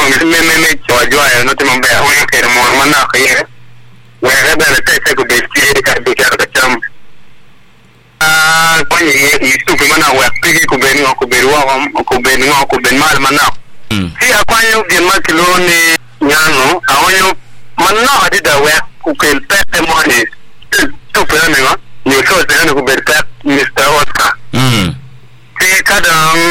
me joy no te mambe o que mo mana que where the te ko be ti ka be ka cham ko ni stu pe mana wa pigi ko be ni ko be ruwa ko be mal mana si akwanyo bi ma kilo ni nyano awonyo mana adi da wa ku ke pe mo ni stu pe na ni so se na ko be Mr. Oscar si kada